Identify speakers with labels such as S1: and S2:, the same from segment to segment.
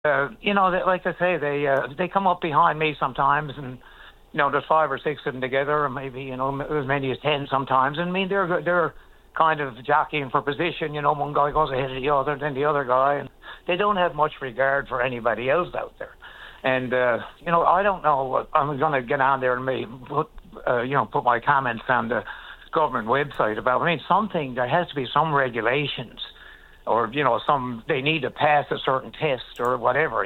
S1: like I say, they come up behind me sometimes, and there's 5 or 6 of them together, or maybe as many as 10 sometimes. And I mean, they're kind of jockeying for position. One guy goes ahead of the other, then the other guy, and they don't have much regard for anybody else out there. And I don't know what I'm going to get on there and maybe put my comments on the government website about. I mean, there has to be some regulations, or they need to pass a certain test or whatever,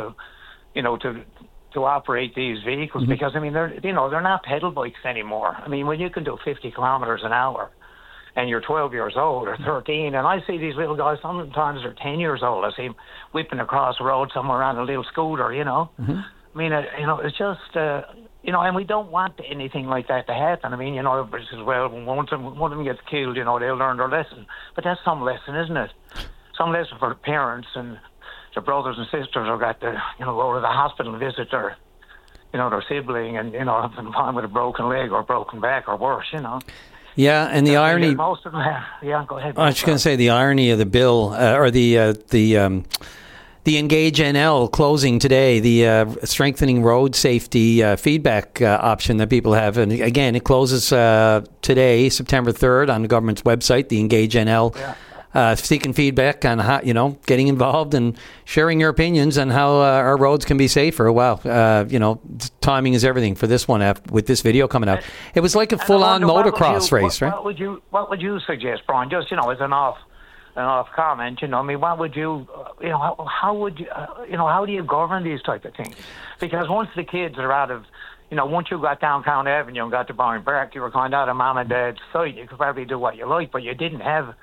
S1: to operate these vehicles, because I mean they're not pedal bikes anymore. I mean, when you can do 50 kilometers an hour and you're 12 years old or 13, and I see these little guys, sometimes they're 10 years old, I see them whipping across the road somewhere on a little scooter, I mean, it's just, and we don't want anything like that to happen. I mean, everybody says, well, when one of them gets killed, they'll learn their lesson. But that's some lesson, isn't it? Some lesson for the parents and their brothers and sisters who got to, go to the hospital and visit their sibling, and, have been found with a broken leg or broken back or worse,
S2: Yeah, and the irony.
S1: Most of them have. Yeah, go ahead.
S2: I was just going to say the irony of the bill, or the Engage NL closing today, the strengthening road safety feedback option that people have, and again, it closes today, September 3rd, on the government's website, the Engage NL. Yeah. Seeking feedback on how, getting involved and sharing your opinions on how our roads can be safer. Wow, timing is everything for this one with this video coming out. It was like a full-on motocross race, right?
S1: What would you suggest, Brian? Just as an off comment, I mean, what would you, how would you, how do you govern these type of things? Because once the kids are out of, once you got downtown Avenue and got to Bowen Park, you were kind of out of mom and dad's sight. You could probably do what you like, but you didn't have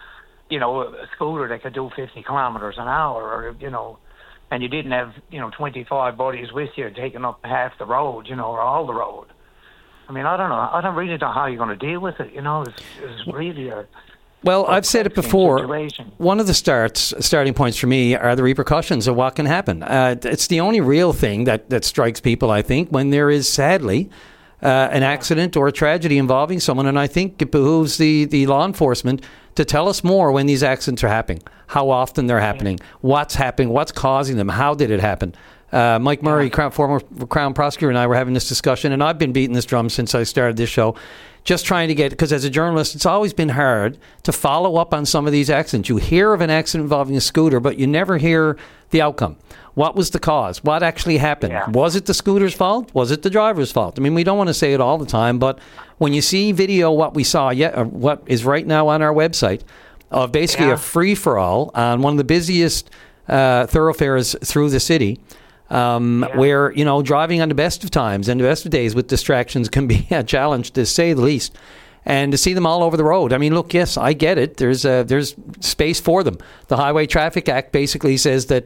S1: a scooter that could do 50 kilometers an hour, or, and you didn't have, 25 buddies with you taking up half the road, or all the road. I mean, I don't know. I don't really know how you're going to deal with it, It's really a...
S2: Well, I've said it before. One of the starting points for me are the repercussions of what can happen. It's the only real thing that strikes people, I think, when there is, sadly, an accident or a tragedy involving someone. And I think it behooves the law enforcement to tell us more when these accidents are happening, how often they're happening, what's happening, what's causing them, how did it happen. Mike Murray, former Crown Prosecutor, and I were having this discussion, and I've been beating this drum since I started this show, just trying to get, because as a journalist, it's always been hard to follow up on some of these accidents. You hear of an accident involving a scooter, but you never hear the outcome. What was the cause? What actually happened? Yeah. Was it the scooter's fault? Was it the driver's fault? I mean, we don't want to say it all the time, but when you see video, what we saw, what is right now on our website, of basically a free-for-all on one of the busiest thoroughfares through the city, where, driving on the best of times and the best of days with distractions can be a challenge, to say the least. And to see them all over the road. I mean, look, yes, I get it. There's space for them. The Highway Traffic Act basically says that,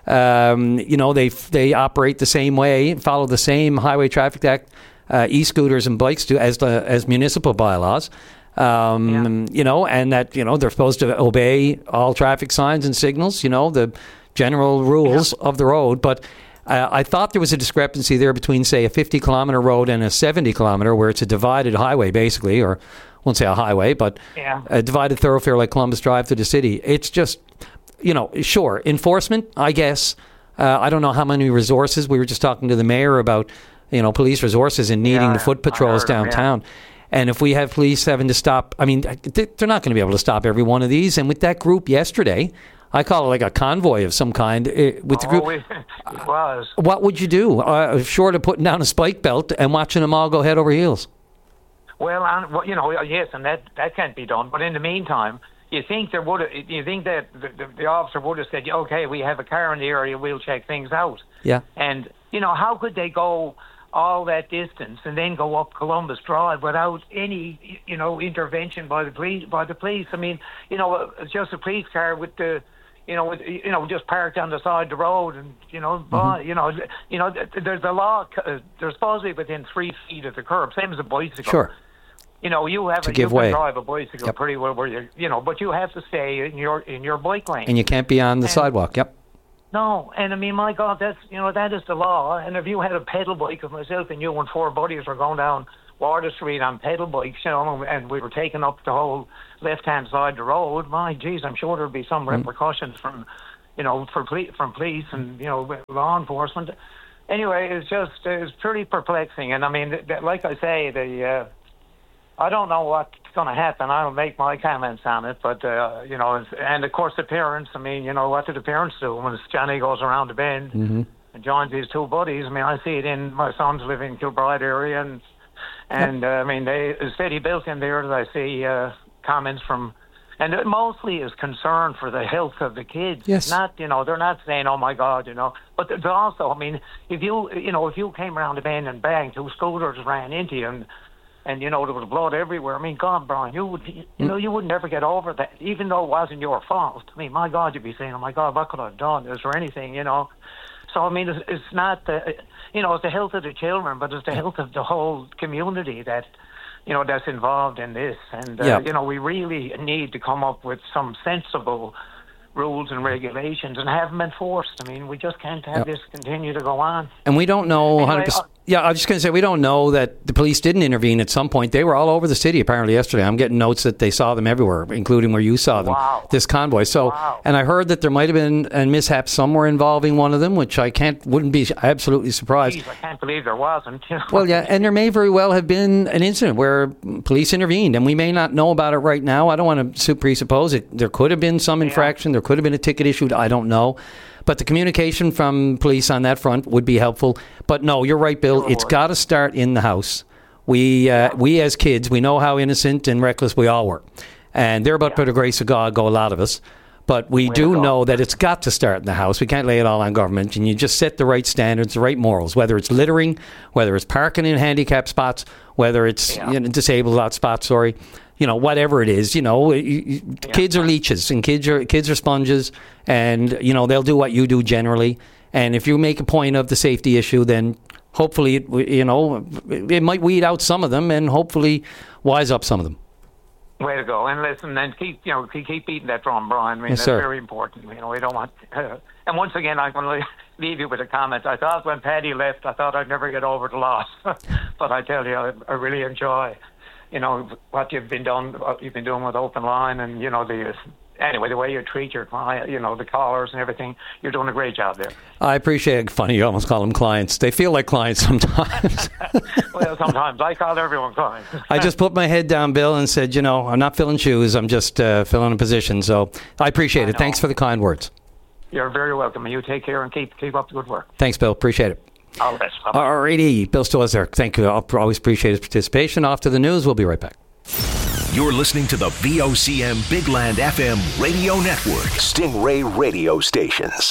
S2: they operate the same way, follow the same Highway Traffic Act, e-scooters and bikes do, as municipal bylaws. And that, they're supposed to obey all traffic signs and signals, the general rules of the road. But I thought there was a discrepancy there between, say, a 50-kilometer road and a 70-kilometer, where it's a divided highway, basically, or I won't say a highway, but a divided thoroughfare like Columbus Drive to the city. It's just, sure, enforcement, I guess. I don't know how many resources. We were just talking to the mayor about, police resources and needing the foot patrols downtown. And if we have police having to stop, I mean, they're not going to be able to stop every one of these. And with that group yesterday, I call it like a convoy of some kind. With the group,
S1: it was.
S2: What would you do, short of putting down a spike belt and watching them all go head over heels?
S1: Well, yes, and that can't be done. But in the meantime, you think that the officer would have said, okay, we have a car in the area, we'll check things out.
S2: Yeah.
S1: And, how could they go all that distance and then go up Columbus Drive without any, intervention by the police? I mean, it's just a police car with the, just parked on the side of the road, and there's a law. They're supposed to be within 3 feet of the curb, same as a bicycle.
S2: Sure.
S1: You can drive a bicycle pretty well where but you have to stay in your bike lane,
S2: and you can't be on the sidewalk. Yep.
S1: No, and I mean, my God, that's that is the law. And if you had a pedal bike of myself and you and 4 buddies were going down Water Street on pedal bikes, and we were taking up the whole left-hand side of the road, my geez, I'm sure there'd be some repercussions from, from police and, law enforcement. Anyway, it's pretty perplexing. And I mean, like I say, I don't know what's going to happen. I don't make my comments on it, but, and of course the parents, I mean, what do the parents do when Johnny goes around the bend and joins his two buddies? I mean, I see it in my sons live in Kilbride area and I mean, the city built in there that I see comments from, and it mostly is concern for the health of the kids.
S2: Yes.
S1: Not, they're not saying, oh my God, but they're also, I mean, if you came around the bend and bang, two scooters ran into you and there was blood everywhere. I mean, God, Brian, you would never get over that, even though it wasn't your fault. I mean, my God, you'd be saying, oh my God, what could I have done? Is there anything, So, I mean, it's not, it's the health of the children, but it's the health of the whole community that, that's involved in this. And, we really need to come up with some sensible rules and regulations and have them enforced. I mean, we just can't have this continue to go on.
S2: And we don't know 100%. Yeah, I was just going to say, we don't know that the police didn't intervene at some point. They were all over the city apparently yesterday. I'm getting notes that they saw them everywhere, including where you saw them, this convoy. So, and I heard that there might have been a mishap somewhere involving one of them, which wouldn't be absolutely surprised.
S1: Jeez, I can't believe there wasn't.
S2: Well, yeah, and there may very well have been an incident where police intervened, and we may not know about it right now. I don't want to presuppose it. There could have been some infraction. There could have been a ticket issued. I don't know. But the communication from police on that front would be helpful. But no, you're right, Bill. It's got to start in the house. We as kids, we know how innocent and reckless we all were. And thereabout by the grace of God go a lot of us. But we do know that it's got to start in the house. We can't lay it all on government. And you just set the right standards, the right morals, whether it's littering, whether it's parking in handicapped spots, whether it's disabled spots, whatever it is, kids are leeches and kids are sponges, and they'll do what you do generally. And if you make a point of the safety issue, then hopefully it might weed out some of them and hopefully wise up some of them.
S1: Way to go! And listen, and keep beating that drum, Brian. I mean,
S2: yes,
S1: that's
S2: sir.
S1: Very important. We don't want. And once again, I'm going to leave you with a comment. I thought when Paddy left, I thought I'd never get over the loss, but I tell you, I really enjoy. What you've been doing with Open Line, and the way you treat your client, the callers and everything. You're doing a great job there.
S2: I appreciate it. Funny, you almost call them clients. They feel like clients sometimes.
S1: Well, sometimes I call everyone clients.
S2: I just put my head down, Bill, and said, I'm not filling shoes. I'm just filling a position. So I appreciate it. Thanks for the kind words.
S1: You're very welcome. And you take care and keep up the good work.
S2: Thanks, Bill. Appreciate it.
S1: All the best.
S2: All righty. Bill Still there. Thank you. I'll always appreciate his participation. Off to the news. We'll be right back.
S3: You're listening to the VOCM Big Land FM radio network. Stingray radio stations.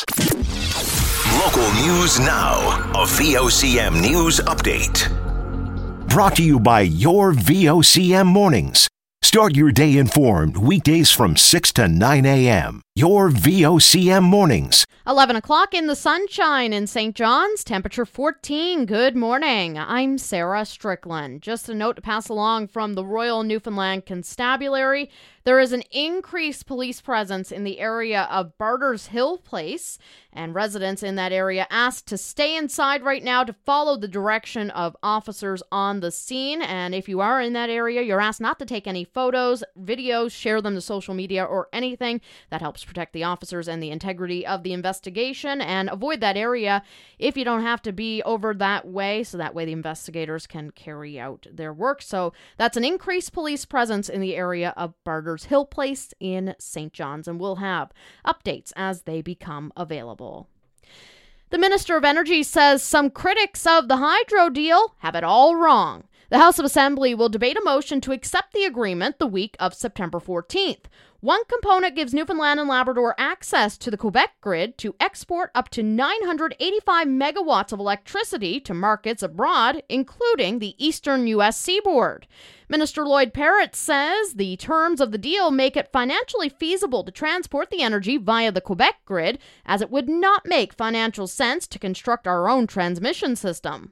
S3: Local news now. A VOCM news update. Brought to you by your VOCM mornings. Start your day informed weekdays from 6 to 9 a.m. Your VOCM mornings.
S4: 11 o'clock in the sunshine in St. John's, temperature 14. Good morning. I'm Sarah Strickland. Just a note to pass along from the Royal Newfoundland Constabulary. There is an increased police presence in the area of Barter's Hill Place, and residents in that area asked to stay inside right now to follow the direction of officers on the scene. And if you are in that area, you're asked not to take any photos, videos, share them to social media or anything. That helps protect the officers and the integrity of the investigation, and avoid that area if you don't have to be over that way, so that way the investigators can carry out their work. So that's an increased police presence in the area of Barter's Hill Place in St. John's, and we'll have updates as they become available. The Minister of Energy says some critics of the hydro deal have it all wrong. The House of Assembly will debate a motion to accept the agreement the week of September 14th. One component gives Newfoundland and Labrador access to the Quebec grid to export up to 985 megawatts of electricity to markets abroad, including the eastern U.S. seaboard. Minister Lloyd Parrott says the terms of the deal make it financially feasible to transport the energy via the Quebec grid, as it would not make financial sense to construct our own transmission system.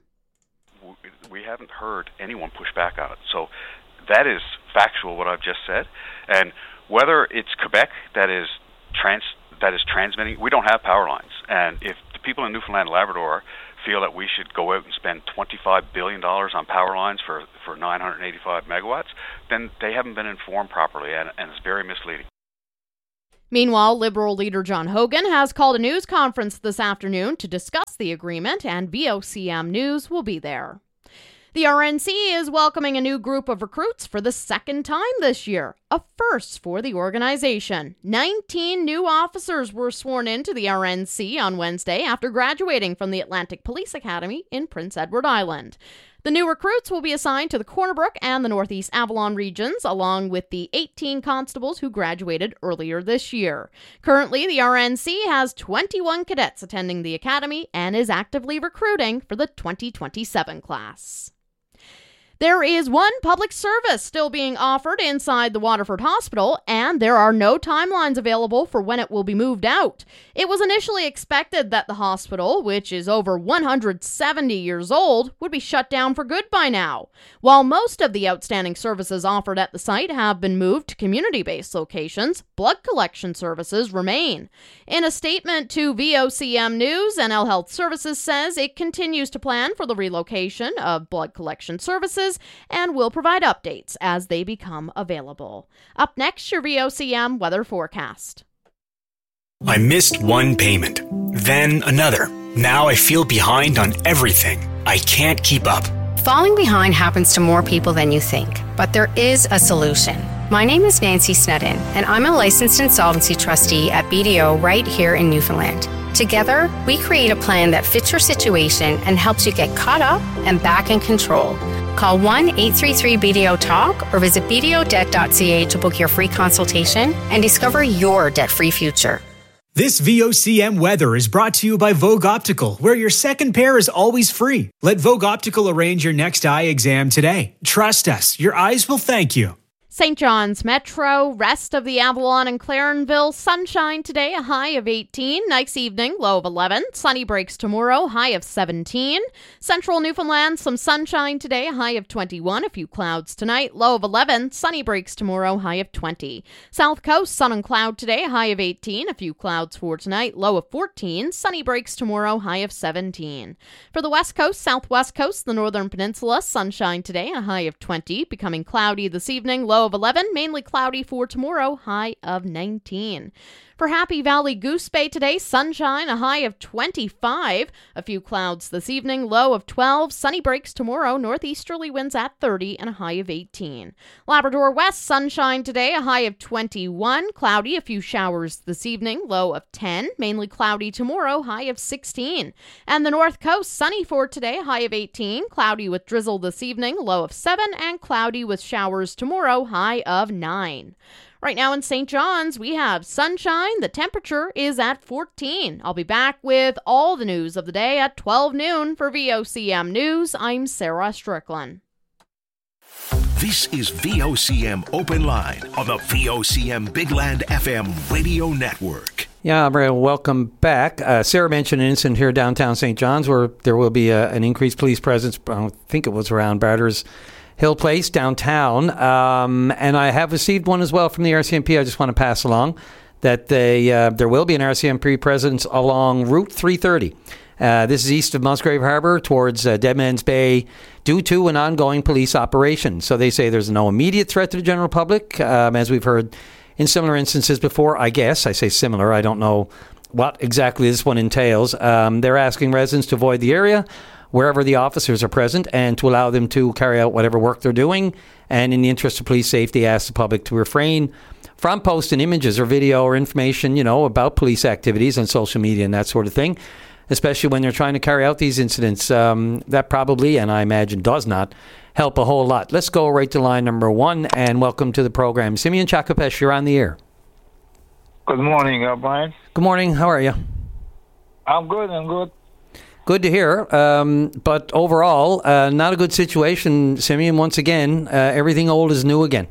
S5: We haven't heard anyone push back on it. So that is factual, what I've just said. And whether it's Quebec that is transmitting, we don't have power lines. And if the people in Newfoundland and Labrador feel that we should go out and spend $25 billion on power lines for 985 megawatts, then they haven't been informed properly, and it's very misleading.
S4: Meanwhile, Liberal leader John Hogan has called a news conference this afternoon to discuss the agreement, and VOCM News will be there. The RNC is welcoming a new group of recruits for the second time this year, a first for the organization. 19 new officers were sworn into the RNC on Wednesday after graduating from the Atlantic Police Academy in Prince Edward Island. The new recruits will be assigned to the Corner Brook and the Northeast Avalon regions, along with the 18 constables who graduated earlier this year. Currently, the RNC has 21 cadets attending the academy and is actively recruiting for the 2027 class. There is one public service still being offered inside the Waterford Hospital, and there are no timelines available for when it will be moved out. It was initially expected that the hospital, which is over 170 years old, would be shut down for good by now. While most of the outstanding services offered at the site have been moved to community-based locations, blood collection services remain. In a statement to VOCM News, NL Health Services says it continues to plan for the relocation of blood collection services and will provide updates as they become available. Up next, your VOCM weather forecast.
S6: I missed one payment, then another. Now I feel behind on everything. I can't keep up.
S7: Falling behind happens to more people than you think, but there is a solution. My name is Nancy Snedden, and I'm a licensed insolvency trustee at BDO right here in Newfoundland. Together, we create a plan that fits your situation and helps you get caught up and back in control. Call 1-833-BDO-TALK or visit bdodebt.ca to book your free consultation and discover your debt-free future.
S8: This VOCM weather is brought to you by Vogue Optical, where your second pair is always free. Let Vogue Optical arrange your next eye exam today. Trust us, your eyes will thank you.
S4: St. John's Metro, rest of the Avalon and Clarenville, sunshine today, a high of 18. Nice evening, low of 11. Sunny breaks tomorrow, high of 17. Central Newfoundland, some sunshine today, a high of 21. A few clouds tonight, low of 11. Sunny breaks tomorrow, high of 20. South Coast, sun and cloud today, a high of 18. A few clouds for tonight, low of 14. Sunny breaks tomorrow, high of 17. For the West Coast, Southwest Coast, the Northern Peninsula, sunshine today, a high of 20. Becoming cloudy this evening, low of 11, mainly cloudy for tomorrow, high of 19. For Happy Valley Goose Bay today, sunshine, a high of 25. A few clouds this evening, low of 12. Sunny breaks tomorrow, northeasterly winds at 30 and a high of 18. Labrador West, sunshine today, a high of 21. Cloudy, a few showers this evening, low of 10. Mainly cloudy tomorrow, high of 16. And the North Coast, sunny for today, high of 18. Cloudy with drizzle this evening, low of 7. And cloudy with showers tomorrow, high of 9. Right now in St. John's, we have sunshine. The temperature is at 14. I'll be back with all the news of the day at 12 noon for VOCM News. I'm Sarah Strickland.
S3: This is VOCM Open Line on the VOCM Big Land FM radio network.
S2: Yeah, welcome back. Sarah mentioned an incident here downtown St. John's where there will be an increased police presence. I think it was around Barter's Hill Place downtown, and I have received one as well from the RCMP. I just want to pass along that there will be an RCMP presence along Route 330. This is east of Musgrave Harbour towards Deadman's Bay due to an ongoing police operation. So they say there's no immediate threat to the general public, as we've heard in similar instances before. I guess I say similar. I don't know what exactly this one entails. They're asking residents to avoid the area wherever the officers are present and to allow them to carry out whatever work they're doing. And in the interest of police safety, ask the public to refrain from posting images or video or information, about police activities on social media and that sort of thing, especially when they're trying to carry out these incidents. That probably, and I imagine, does not help a whole lot. Let's go right to line number 1 and welcome to the program. Simeon Chakopesh, you're on the air.
S9: Good morning, Brian.
S2: Good morning. How are you?
S9: I'm good.
S2: Good to hear. But overall, not a good situation, Simeon. Once again, everything old is new again.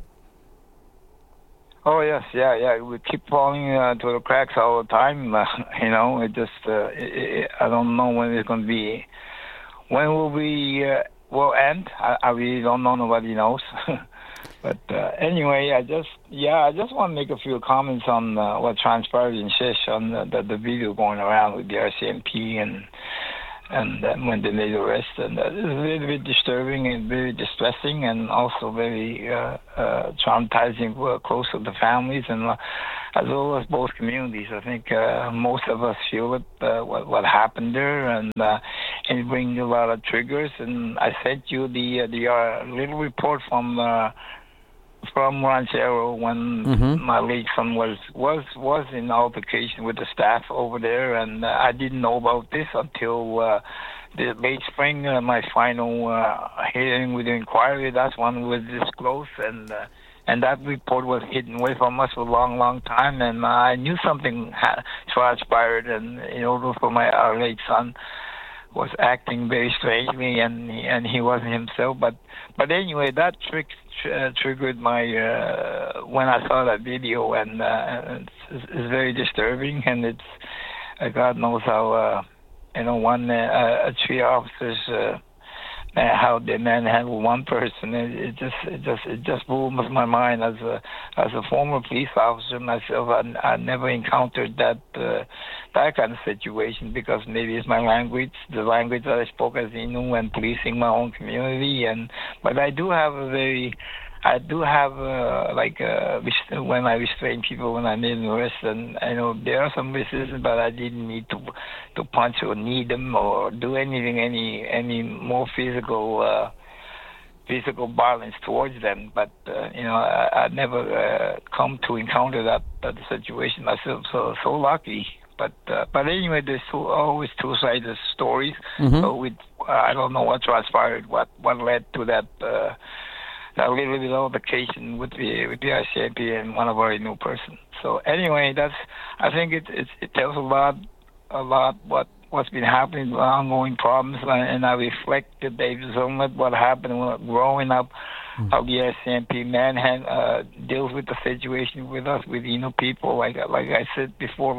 S9: Oh, yes. Yeah. We keep falling to the cracks all the time. It just, I don't know when it's going to be. When will end? I really don't know. Nobody knows. But anyway, I just want to make a few comments on what transpired in Shish on the video going around with the RCMP and when they made the arrest. And it's a little bit disturbing and very distressing and also very traumatizing for close to the families. And as well as both communities. I think most of us feel it, what happened there, and it brings a lot of triggers. And I sent you the little report from Ranchero when my late son was in altercation with the staff over there, and I didn't know about this until the late spring. My final hearing with the inquiry, that's when it was disclosed, and that report was hidden away from us for a long, long time, and I knew something had transpired, and in order for our late son was acting very strangely, and he wasn't himself. But anyway, that triggered my when I saw that video, and it's very disturbing, and it's God knows how three officers. How they manhandle one person, it just blew my mind. As a former police officer myself, I never encountered that kind of situation, because maybe it's my language, the language that I spoke as Innu when policing my own community. But I do have when I restrain people when I made an arrest, and I know there are some resistance, but I didn't need to punch or knee them or do anything, any more physical violence towards them. But I never come to encounter that situation myself. So lucky. But anyway, there's always two-sided stories. So I don't know what transpired, what led to that. A little bit of altercation with the RCMP and one of our new person. So anyway, I think it tells a lot what's been happening, the ongoing problems, and I reflect the Davis Inlet, what happened growing up, how the RCMP deals with the situation with us, with Innu people. Like I said before,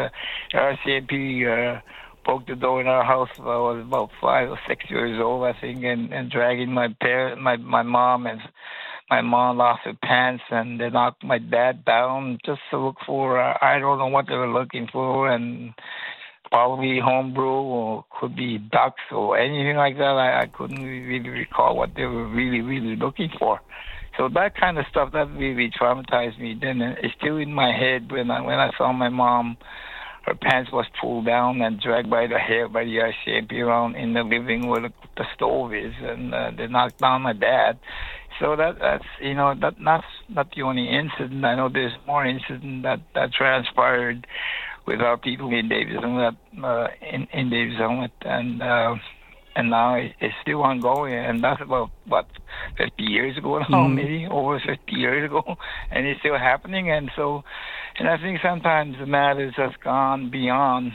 S9: RCMP broke the door in our house. I was about 5 or 6 years old, I think, and dragging my mom, and my mom lost her pants, and they knocked my dad down just to look for, I don't know what they were looking for, and probably homebrew or could be ducks or anything like that. I couldn't really recall what they were really, really looking for. So that kind of stuff, that really traumatized me. Then it's still in my head when I saw my mom. Her pants was pulled down and dragged by the hair by the RCMP around in the living where the stove is, and they knocked down my dad. So that's not the only incident. I know there's more incident that transpired with our people in Davis Inlet, in Davis Inlet, and now it's still ongoing, and that's about 50 years ago now, maybe over 50 years ago, and it's still happening. And I think sometimes the matters has gone beyond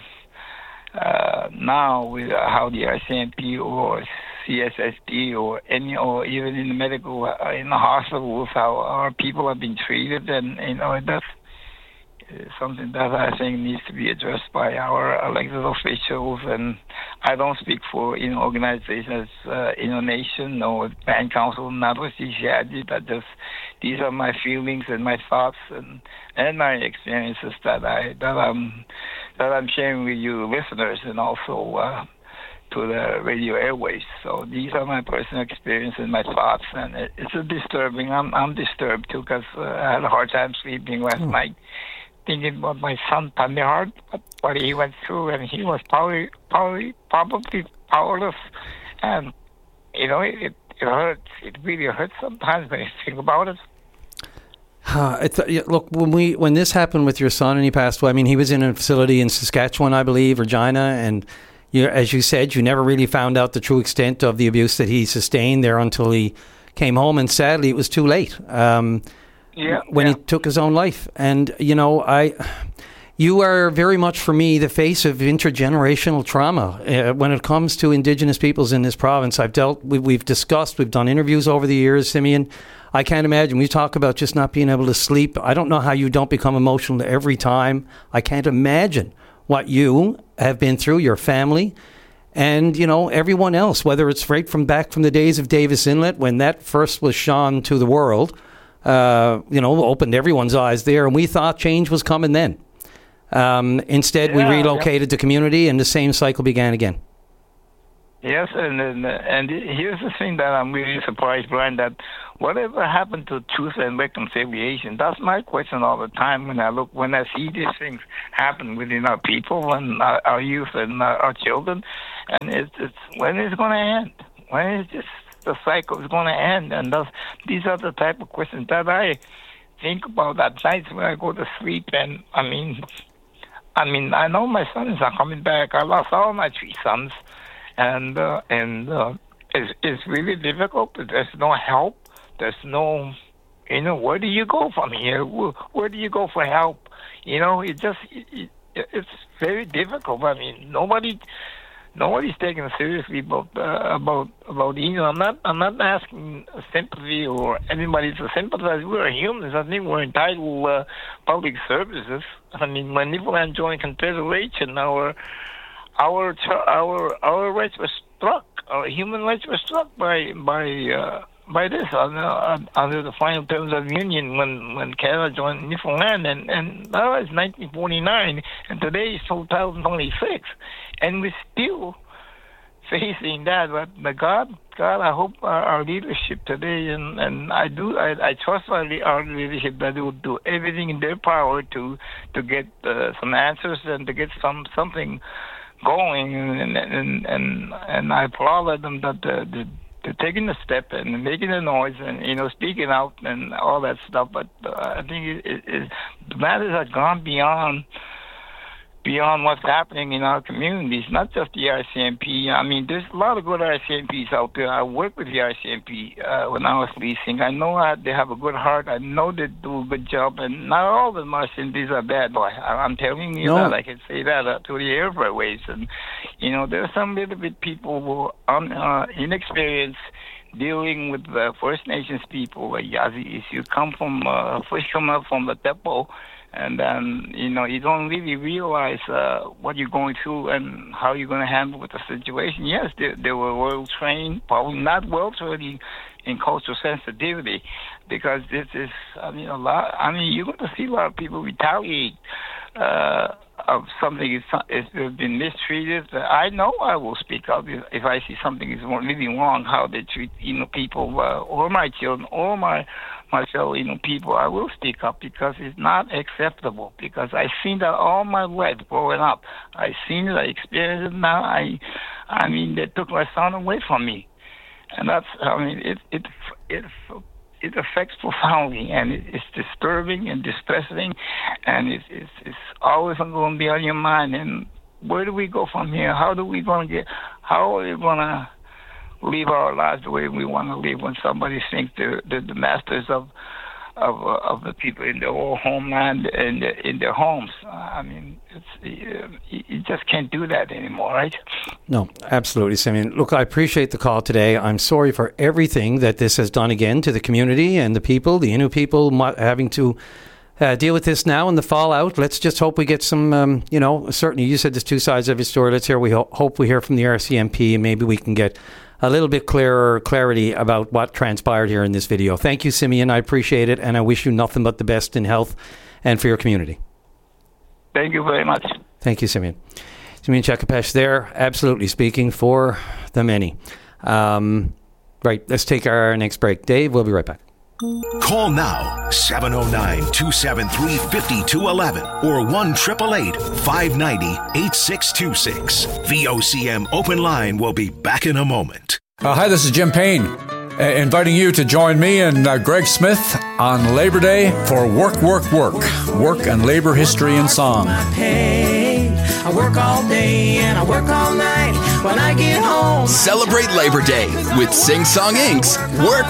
S9: now with how the RCMP or CSSD or even in the medical in the hospitals, how our people have been treated, and that's something that I think needs to be addressed by our elected officials. And I don't speak for organizations, Nation or Band Council, not with CCID. These are my feelings and my thoughts and my experiences that I'm sharing with you listeners, and also to the radio airways. So these are my personal experiences and my thoughts, and it's disturbing. I'm disturbed too, because I had a hard time sleeping last night, thinking about my son Thunderheart, what he went through, and he was probably powerless, and it hurts. It really hurts sometimes when you think about it.
S2: Look, when this happened with your son and he passed away, I mean, he was in a facility in Saskatchewan, I believe, Regina, and as you said, you never really found out the true extent of the abuse that he sustained there until he came home, and sadly, it was too late. When he took his own life. And, you are very much, for me, the face of intergenerational trauma. When it comes to Indigenous peoples in this province, we've discussed, we've done interviews over the years, Simeon. I can't imagine. We talk about just not being able to sleep. I don't know how you don't become emotional every time. I can't imagine what you have been through, your family, and, everyone else, whether it's right from back from the days of Davis Inlet, when that first was shone to the world, opened everyone's eyes there, and we thought change was coming then. Instead, we relocated the community, and the same cycle began again.
S9: Yes, and here's the thing that I'm really surprised, Brian, that whatever happened to truth and reconciliation? That's my question all the time when I see these things happen within our people and our youth and our children, and it's when is it going to end? When is the cycle is going to end? And these are the type of questions that I think about at night when I go to sleep. And I mean, I know my sons are coming back. I lost all my 3 sons. And it's really difficult. There's no help. There's no, where do you go from here? Where do you go for help? It's very difficult. I mean, nobody's taking it seriously about. I'm not asking sympathy or anybody to sympathize. We're humans. I think we're entitled public services. I mean, when Newfoundland joined Confederation, our rights were struck. Our human rights were struck by this under the final terms of union when Canada joined Newfoundland, and that was 1949, and today is 2026, and we're still facing that. But God, I hope our leadership today, and I trust our leadership that they will do everything in their power to get some answers and to get something going, and I applaud them that they're taking the step and making the noise and speaking out and all that stuff. But I think the matters have gone beyond what's happening in our communities, not just the RCMP. I mean, there's a lot of good RCMPs out there. I worked with the RCMP when I was leasing. I know they have a good heart. I know they do a good job, and not all the RCMPs are bad, boy. I'm telling you that. I can say that to the airways. And, there's some little bit people who are inexperienced dealing with the First Nations people, Yazidis. You first come up from the depot, and then, you don't really realize what you're going through and how you're going to handle with the situation. Yes, they were well-trained, probably not well-trained in cultural sensitivity, because this is, you're going to see a lot of people retaliate of something is been mistreated. I know I will speak up if I see something is really wrong, how they treat, people, or my children, or my fellow, people. I will speak up because it's not acceptable, because I've seen that all my life growing up. I've seen it, I experienced it now. I mean, they took my son away from me. And that's, it affects profoundly, and it's disturbing and distressing, and it's always going to be on your mind. And where do we go from here? How are we going to live our lives the way we want to live when somebody thinks they're the masters of the people in their whole homeland and in their homes? I mean, you just can't do that anymore, right?
S2: No, absolutely, Simeon. Look, I appreciate the call today. I'm sorry for everything that this has done again to the community and the people, the Innu people, having to deal with this now and the fallout. Let's just hope we get some, certainly you said there's 2 sides of your story. Let's hear. We hope we hear from the RCMP, and maybe we can get a little bit clarity about what transpired here in this video. Thank you, Simeon. I appreciate it, and I wish you nothing but the best in health and for your community.
S9: Thank you very much.
S2: Thank you, Simeon. Simeon Chakapesh there, absolutely speaking for the many. Right, let's take our next break. Dave, we'll be right back.
S3: Call now, 709-273-5211 or 1-888-590-8626. VOCM Open Line will be back in a moment.
S10: Hi, this is Jim Payne, inviting you to join me and Greg Smith on Labor Day for Work and Labor History and Song.
S11: I work all day and I work all night. When I get home,
S12: celebrate Labor Day with Sing Song Inc.'s Work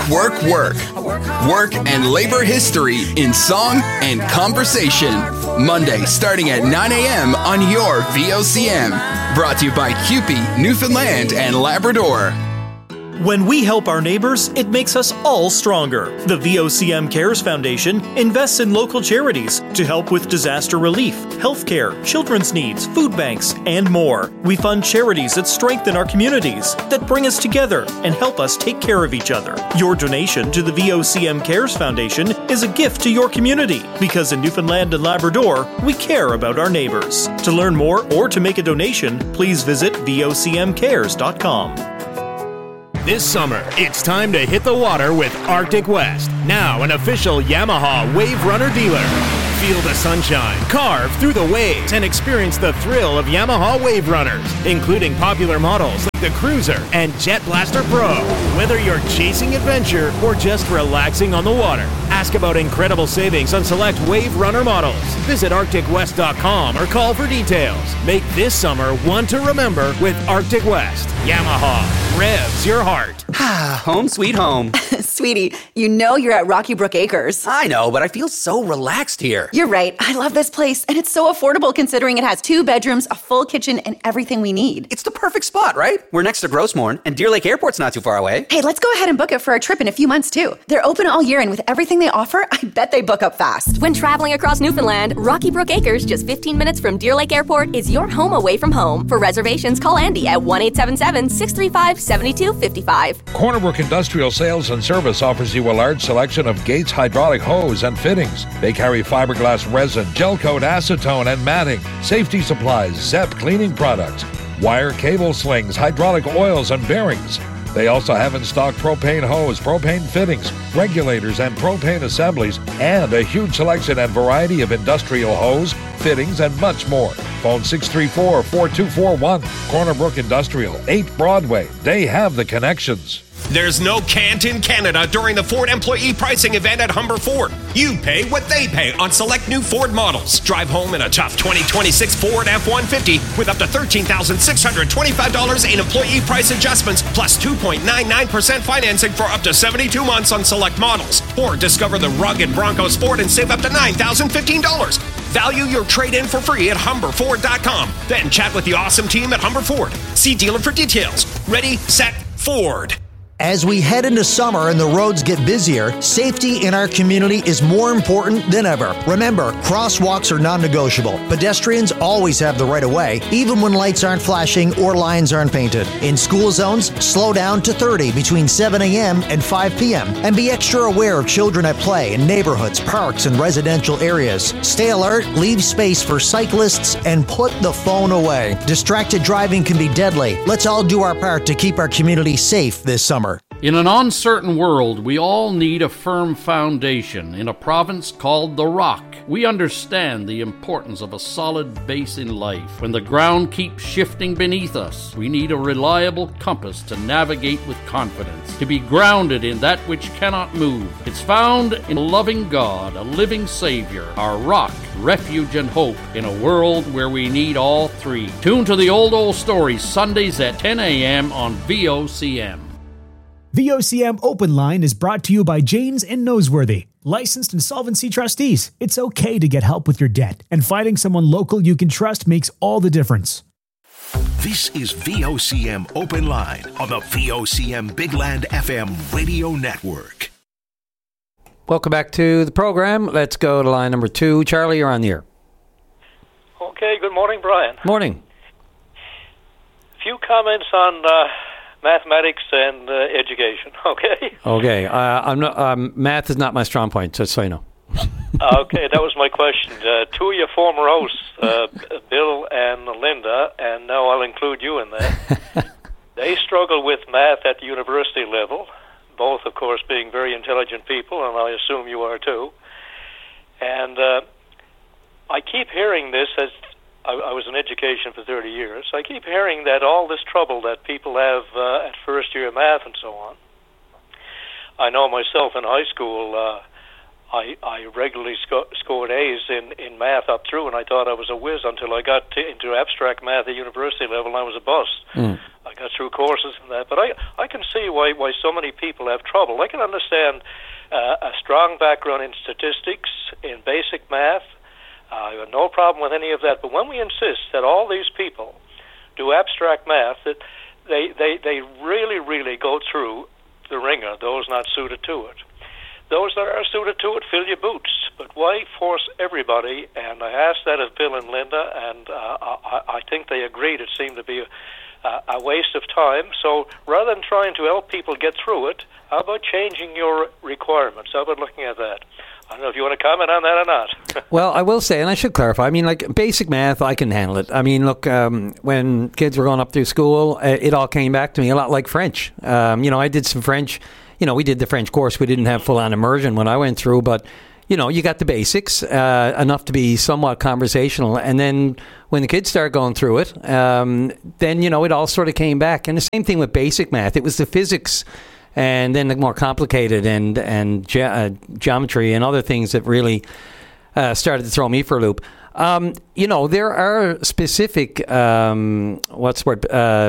S12: and Labor History in Song and Conversation. Monday starting at 9 a.m. on your VOCM. Brought to you by CUPE, Newfoundland and Labrador.
S13: When we help our neighbors, it makes us all stronger. The VOCM Cares Foundation invests in local charities to help with disaster relief, healthcare, children's needs, food banks, and more. We fund charities that strengthen our communities, that bring us together and help us take care of each other. Your donation to the VOCM Cares Foundation is a gift to your community, because in Newfoundland and Labrador, we care about our neighbors. To learn more or to make a donation, please visit vocmcares.com.
S14: This summer, it's time to hit the water with Arctic West, now an official Yamaha Wave Runner dealer. Feel the sunshine, carve through the waves, and experience the thrill of Yamaha Wave Runners, including popular models like the Cruiser and Jet Blaster Pro. Whether you're chasing adventure or just relaxing on the water, ask about incredible savings on select Wave Runner models. Visit ArcticWest.com or call for details. Make this summer one to remember with Arctic West. Yamaha revs your heart.
S15: Home sweet home.
S16: Sweetie, you know you're at Rocky Brook Acres.
S15: I know, but I feel so relaxed here.
S16: You're right. I love this place, and it's so affordable considering it has 2 bedrooms, a full kitchen, and everything we need.
S15: It's the perfect spot, right? We're next to Grossmorn, and Deer Lake Airport's not too far away.
S16: Hey, let's go ahead and book it for our trip in a few months, too. They're open all year, and with everything they offer, I bet they book up fast.
S17: When traveling across Newfoundland, Rocky Brook Acres, just 15 minutes from Deer Lake Airport, is your home away from home. For reservations, call Andy at 1-877-635-7255.
S18: Cornerbrook Industrial Sales and Service offers you a large selection of Gates hydraulic hose and fittings. They carry fiberglass resin, gel coat, acetone, and matting, safety supplies, ZEP cleaning products, wire cable slings, hydraulic oils, and bearings. They also have in stock propane hose, propane fittings, regulators, and propane assemblies, and a huge selection and variety of industrial hose, fittings, and much more. Phone 634-4241. Cornerbrook Industrial, 8 Broadway. They have the connections.
S19: There's no can't in Canada during the Ford Employee Pricing Event at Humber Ford. You pay what they pay on select new Ford models. Drive home in a tough 2026 Ford F-150 with up to $13,625 in employee price adjustments plus 2.99% financing for up to 72 months on select models. Or discover the rugged Bronco Sport and save up to $9,015. Value your trade-in for free at HumberFord.com. Then chat with the awesome team at Humber Ford. See dealer for details. Ready, set, Ford.
S20: As we head into summer and the roads get busier, safety in our community is more important than ever. Remember, crosswalks are non-negotiable. Pedestrians always have the right of way, even when lights aren't flashing or lines aren't painted. In school zones, slow down to 30 between 7 a.m. and 5 p.m. And be extra aware of children at play in neighborhoods, parks, and residential areas. Stay alert, leave space for cyclists, and put the phone away. Distracted driving can be deadly. Let's all do our part to keep our community safe this summer.
S21: In an uncertain world, we all need a firm foundation. In a province called the Rock, we understand the importance of a solid base in life. When the ground keeps shifting beneath us, we need a reliable compass to navigate with confidence, to be grounded in that which cannot move. It's found in a loving God, a living Savior, our rock, refuge, and hope in a world where we need all three. Tune to the Old Stories, Sundays at 10 a.m. on VOCM.
S8: VOCM Open Line is brought to you by Janes and Noseworthy, licensed insolvency trustees. It's okay to get help with your debt, and finding someone local you can trust makes all the difference.
S3: This is VOCM Open Line on the VOCM Big Land FM radio network.
S2: Welcome back to the program. Let's go to line number 2. Charlie, you're on the air.
S22: Okay, good morning, Brian.
S2: Morning.
S22: Few comments on mathematics and education, okay?
S2: Okay. Math is not my strong point, just so you know.
S22: Okay, that was my question. Two of your former hosts, Bill and Linda, and now I'll include you in that, they struggle with math at the university level, both, of course, being very intelligent people, and I assume you are too. And I keep hearing this as I was in education for 30 years. I keep hearing that all this trouble that people have at first year math and so on. I know myself in high school, I regularly scored A's in math up through, and I thought I was a whiz until I got into abstract math at university level, and I was a bust. I got through courses and that, but I can see why so many people have trouble. I can understand a strong background in statistics, in basic math. I have no problem with any of that, but when we insist that all these people do abstract math, that they really go through the ringer, those not suited to it. Those that are suited to it, fill your boots. But why force everybody? And I asked that of Bill and Linda, and I think they agreed. It seemed to be a waste of time. So rather than trying to help people get through it, how about changing your requirements? How about looking at that? I don't know if you want to comment on that or not.
S2: Well, I will say, and I should clarify, I mean, like basic math, I can handle it. I mean, look, when kids were going up through school, it all came back to me a lot like French. I did some French. We did the French course. We didn't have full-on immersion when I went through, but, you got the basics, enough to be somewhat conversational. And then when the kids started going through it, then, it all sort of came back. And the same thing with basic math. It was the physics and then the more complicated and geometry and other things that really started to throw me for a loop. There are specific, what's the word?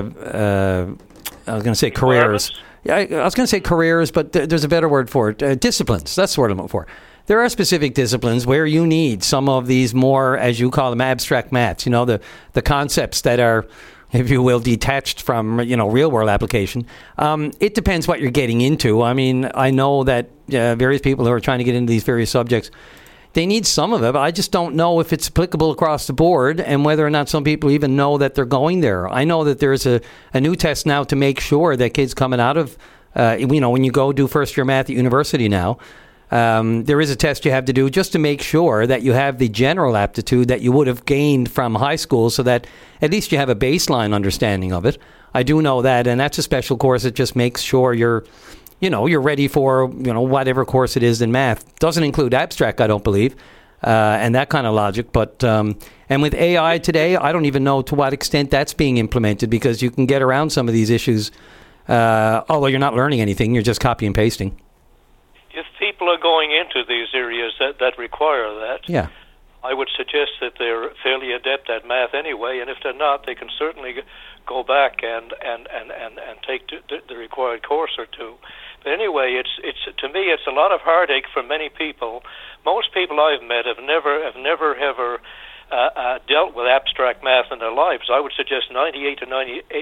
S2: I was going to say careers. Yeah, I was going to say careers, but there's a better word for it. Disciplines. That's the word I'm looking for. There are specific disciplines where you need some of these more, as you call them, abstract maths. The concepts that are, if you will, detached from, real-world application. It depends what you're getting into. I mean, I know that various people who are trying to get into these various subjects, they need some of it, but I just don't know if it's applicable across the board and whether or not some people even know that they're going there. I know that there's a new test now to make sure that kids coming out of, when you go do first-year math at university now, there is a test you have to do just to make sure that you have the general aptitude that you would have gained from high school so that at least you have a baseline understanding of it. I do know that, and that's a special course that just makes sure you're ready for, whatever course it is in math. Doesn't include abstract, I don't believe, and that kind of logic. But, and with AI today, I don't even know to what extent that's being implemented because you can get around some of these issues, although you're not learning anything, you're just copy and pasting.
S22: If people are going into these areas that require that,
S2: yeah,
S22: I would suggest that they're fairly adept at math anyway, and if they're not, they can certainly go back and take the required course or two. But anyway, it's to me, it's a lot of heartache for many people. Most people I've met have never ever dealt with abstract math in their lives. I would suggest 98 to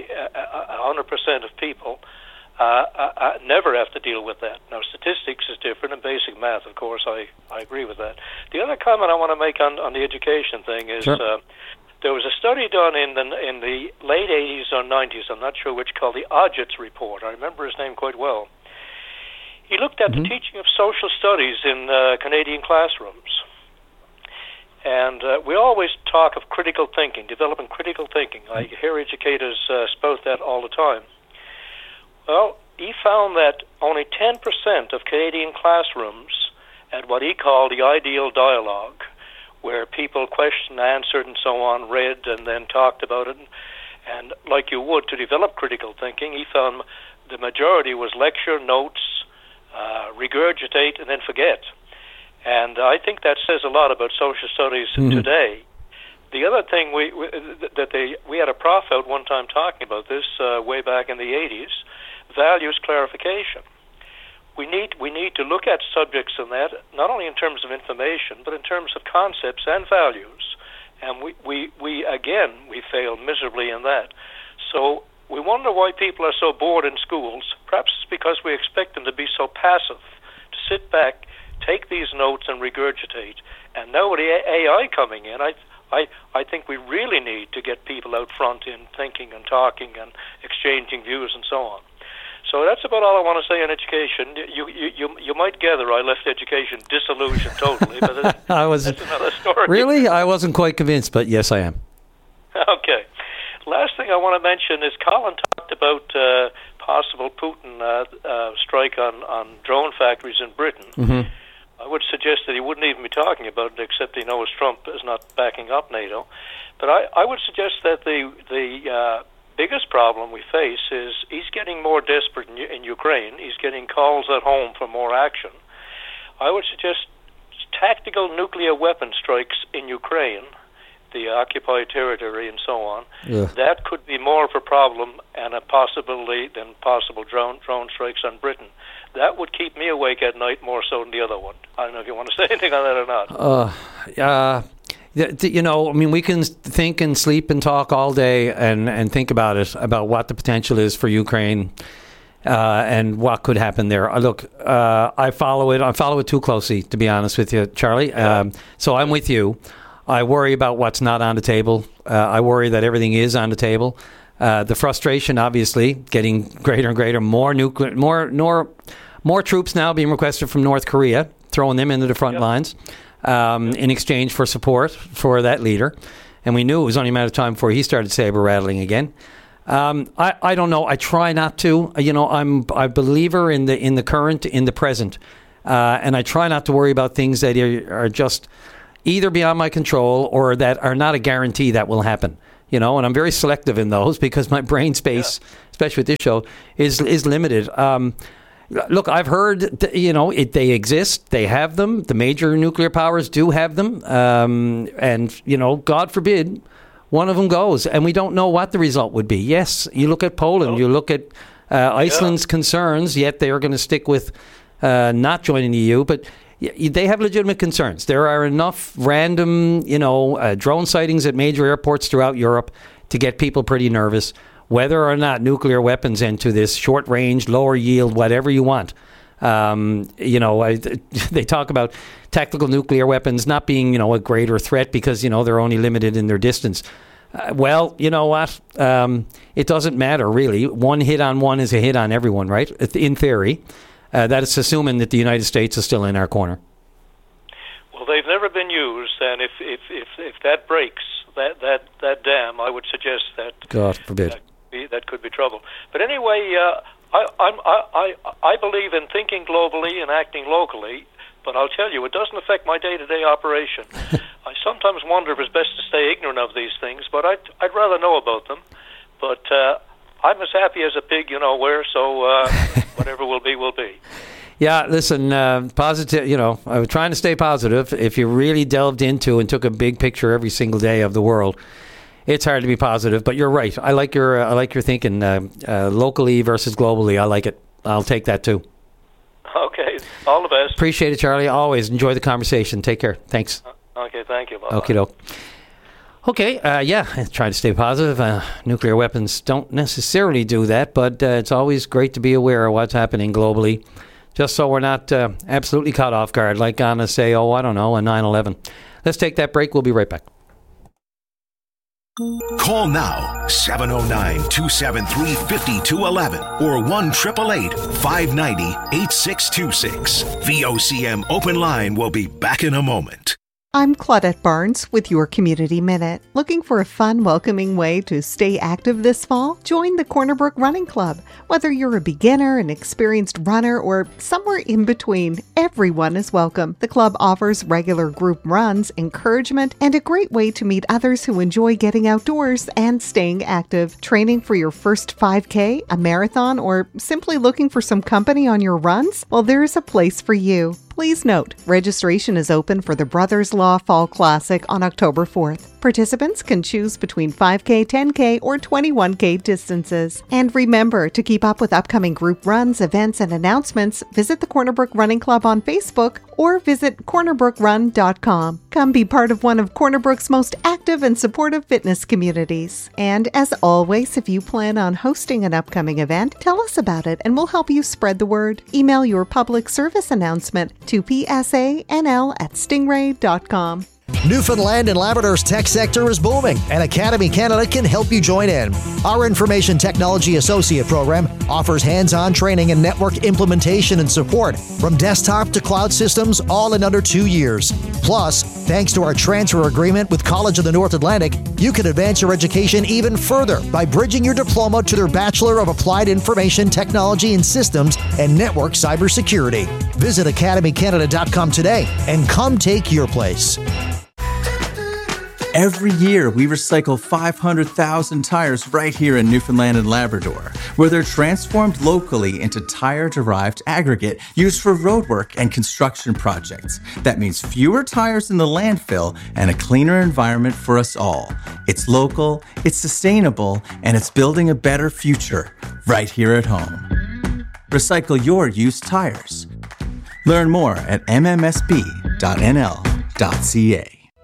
S22: 100% of people never have to deal with that. Now, statistics is different, and basic math, of course, I agree with that. The other comment I want to make on the education thing is there was a study done in the late 80s or 90s, I'm not sure which, called the Odgets Report. I remember his name quite well. He looked at the teaching of social studies in Canadian classrooms. And we always talk of critical thinking, developing critical thinking. I hear educators spout that all the time. Well, he found that only 10% of Canadian classrooms had what he called the ideal dialogue, where people questioned, answered, and so on, read, and then talked about it. And like you would to develop critical thinking, he found the majority was lecture, notes, regurgitate, and then forget. And I think that says a lot about social studies today. The other thing, we had a prof out one time talking about this way back in the 80s, values clarification. We need to look at subjects in that, not only in terms of information, but in terms of concepts and values. And we failed miserably in that. So we wonder why people are so bored in schools. Perhaps it's because we expect them to be so passive, to sit back, take these notes and regurgitate. And now with the AI coming in, I think we really need to get people out front in thinking and talking and exchanging views and so on. So that's about all I want to say on education. You might gather I left education disillusioned totally, but that's another story.
S2: Really? I wasn't quite convinced, but yes, I am.
S22: Okay. Last thing I want to mention is Colin talked about possible Putin strike on drone factories in Britain.
S2: Mm-hmm.
S22: I would suggest that he wouldn't even be talking about it, except he knows Trump is not backing up NATO. But I would suggest that the biggest problem we face is he's getting more desperate in Ukraine. He's getting calls at home for more action. I would suggest tactical nuclear weapon strikes in Ukraine, the occupied territory and so on.
S2: Yeah.
S22: That could be more of a problem and a possibility than possible drone strikes on Britain. That would keep me awake at night more so than the other one. I don't know if you want to say anything on that or not.
S2: we can think and sleep and talk all day and think about it, about what the potential is for Ukraine and what could happen there. Look, I follow it too closely, to be honest with you, Charlie. So I'm with you. I worry about what's not on the table. I worry that everything is on the table. The frustration, obviously, getting greater and greater. More troops now being requested from North Korea, throwing them into the front lines in exchange for support for that leader. And we knew it was only a matter of time before he started saber rattling again. I don't know. I try not to. I'm a believer in the current, in the present, and I try not to worry about things that are just either beyond my control or that are not a guarantee that will happen. And I'm very selective in those because my brain space, especially with this show, is limited. Look, I've heard, they exist. They have them. The major nuclear powers do have them. And, God forbid, one of them goes. And we don't know what the result would be. Yes, you look at Poland, you look at Iceland's concerns, yet they are going to stick with not joining the EU. But they have legitimate concerns. There are enough random, drone sightings at major airports throughout Europe to get people pretty nervous. Whether or not nuclear weapons enter this short range, lower yield, whatever you want. They talk about tactical nuclear weapons not being, a greater threat because, they're only limited in their distance. Well, you know what? It doesn't matter, really. One hit on one is a hit on everyone, right? In theory. That is assuming that the United States is still in our corner.
S22: Well, they've never been used, and if that breaks, that dam, I would suggest that
S2: God forbid
S22: that could be trouble. But anyway, I believe in thinking globally and acting locally. But I'll tell you, it doesn't affect my day-to-day operation. I sometimes wonder if it's best to stay ignorant of these things, but I'd rather know about them. But I'm as happy as a pig, so whatever will be, will be.
S2: Yeah, listen, positive, I was trying to stay positive. If you really delved into and took a big picture every single day of the world, it's hard to be positive. But you're right. I like your thinking, locally versus globally. I like it. I'll take that too.
S22: Okay, all the best.
S2: Appreciate it, Charlie. Always enjoy the conversation. Take care. Thanks.
S22: Okay, thank you. Bye-bye.
S2: Okie doke. Okay, try to stay positive. Nuclear weapons don't necessarily do that, but it's always great to be aware of what's happening globally, just so we're not absolutely caught off guard, like on a 9/11. Let's take that break. We'll be right back.
S3: Call now, 709-273-5211 or 1-888-590-8626. VOCM Open Line will be back in a moment.
S1: I'm Claudette Barnes with your Community Minute. Looking for a fun, welcoming way to stay active this fall? Join the Corner Brook Running Club. Whether you're a beginner, an experienced runner, or somewhere in between, everyone is welcome. The club offers regular group runs, encouragement, and a great way to meet others who enjoy getting outdoors and staying active. Training for your first 5K, a marathon, or simply looking for some company on your runs? Well, there's a place for you. Please note, registration is open for the Brothers Law Fall Classic on October 4th. Participants can choose between 5K, 10K, or 21K distances. And remember, to keep up with upcoming group runs, events, and announcements, visit the Corner Brook Running Club on Facebook or visit cornerbrookran.com. Come be part of one of Corner Brook's most active and supportive fitness communities. And as always, if you plan on hosting an upcoming event, tell us about it and we'll help you spread the word. Email your public service announcement to psanl@stingray.com.
S20: Newfoundland and Labrador's tech sector is booming, and Academy Canada can help you join in. Our Information Technology Associate program offers hands-on training and network implementation and support, from desktop to cloud systems, all in under 2 years. Plus, thanks to our transfer agreement with College of the North Atlantic, you can advance your education even further by bridging your diploma to their Bachelor of Applied Information Technology and Systems and Network Cybersecurity. Visit academycanada.com today and come take your place.
S5: Every year, we recycle 500,000 tires right here in Newfoundland and Labrador, where they're transformed locally into tire-derived aggregate used for roadwork and construction projects. That means fewer tires in the landfill and a cleaner environment for us all. It's local, it's sustainable, and it's building a better future right here at home. Recycle your used tires. Learn more at mmsb.nl.ca.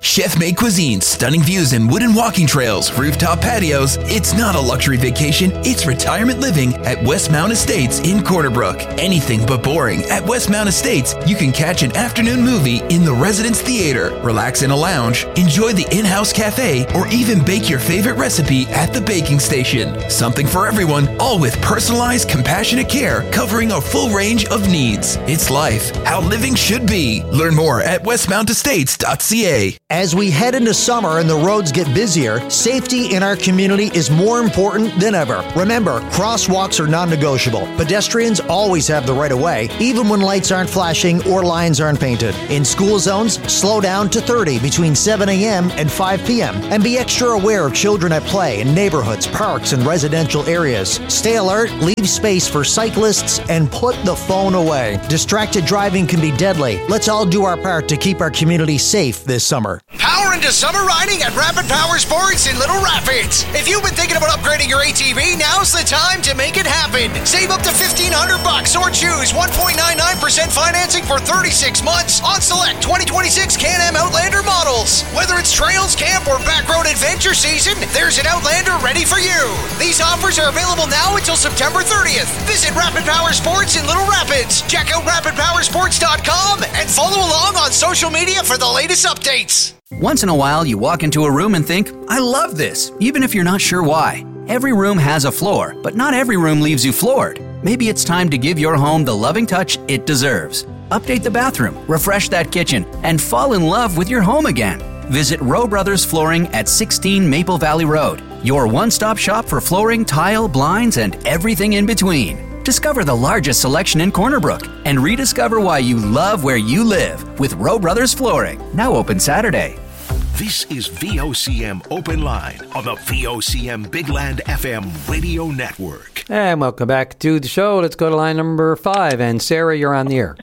S12: Chef-made cuisine, stunning views and wooden walking trails, rooftop patios. It's not a luxury vacation, it's retirement living at Westmount Estates in Corner Brook. Anything but boring. At Westmount Estates, you can catch an afternoon movie in the Residence Theater, relax in a lounge, enjoy the in-house cafe, or even bake your favorite recipe at the baking station. Something for everyone, all with personalized, compassionate care covering a full range of needs. It's life, how living should be. Learn more at westmountestates.ca.
S20: As we head into summer and the roads get busier, safety in our community is more important than ever. Remember, crosswalks are non-negotiable. Pedestrians always have the right of way, even when lights aren't flashing or lines aren't painted. In school zones, slow down to 30 between 7 a.m. and 5 p.m. And be extra aware of children at play in neighborhoods, parks, and residential areas. Stay alert, leave space for cyclists, and put the phone away. Distracted driving can be deadly. Let's all do our part to keep our community safe this summer.
S6: Power into summer riding at Rapid Power Sports in Little Rapids. If you've been thinking about upgrading your ATV, now's the time to make it happen. Save up to $1,500 or choose 1.99% financing for 36 months on select 2026 Can-Am Outlander models. Whether it's trails, camp, or backroad adventure season, there's an Outlander ready for you. These offers are available now until September 30th. Visit Rapid Power Sports in Little Rapids. Check out rapidpowersports.com and follow along on social media for the latest updates.
S15: Once in a while, you walk into a room and think, I love this, even if you're not sure why. Every room has a floor, but not every room leaves you floored. Maybe it's time to give your home the loving touch it deserves. Update the bathroom, refresh that kitchen, and fall in love with your home again. Visit Rowe Brothers Flooring at 16 Maple Valley Road, your one-stop shop for flooring, tile, blinds, and everything in between. Discover the largest selection in Corner Brook and rediscover why you love where you live with Rowe Brothers Flooring. Now open Saturday.
S3: This is VOCM Open Line on the VOCM Big Land FM radio network.
S2: And welcome back to the show. Let's go to line number 5. And Sarah, you're on the air.